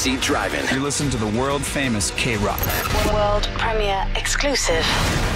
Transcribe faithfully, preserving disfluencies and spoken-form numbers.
Backseat Driving. You listen to the world famous K-Rock. World premiere exclusive.